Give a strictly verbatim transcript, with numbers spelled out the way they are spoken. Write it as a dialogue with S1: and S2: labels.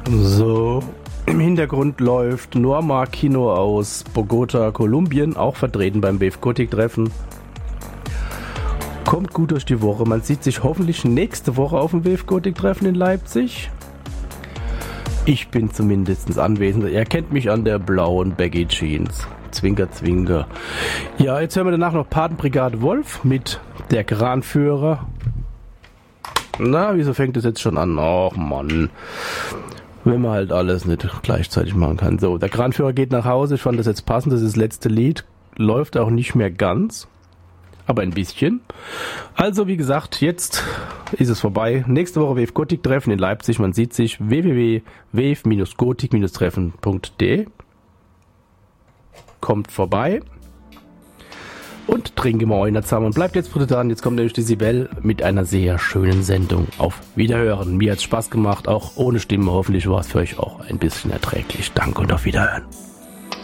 S1: So, im Hintergrund läuft Norma Kino aus Bogota, Kolumbien, auch vertreten beim Wave Gothic Treffen. Kommt gut durch die Woche. Man sieht sich hoffentlich nächste Woche auf dem Wave Gothic Treffen in Leipzig. Ich bin zumindest anwesend. Ihr kennt mich an der blauen Baggy Jeans. Zwinker, zwinker. Ja, jetzt hören wir danach noch Patenbrigade Wolf mit der Kranführer. Na, wieso fängt das jetzt schon an? Och, Mann. Wenn man halt alles nicht gleichzeitig machen kann. So, der Kranführer geht nach Hause. Ich fand das jetzt passend. Das ist das letzte Lied. Läuft auch nicht mehr ganz. Aber ein bisschen. Also, wie gesagt, jetzt ist es vorbei. Nächste Woche Wave Gothic Treffen in Leipzig. Man sieht sich w w w punkt wave gothic treffen punkt d e. Kommt vorbei. Und trinke mal einer zusammen. Und bleibt jetzt bitte dran. Jetzt kommt nämlich die Sibel mit einer sehr schönen Sendung. Auf Wiederhören. Mir hat's Spaß gemacht. Auch ohne Stimme. Hoffentlich war es für euch auch ein bisschen erträglich. Danke und auf Wiederhören.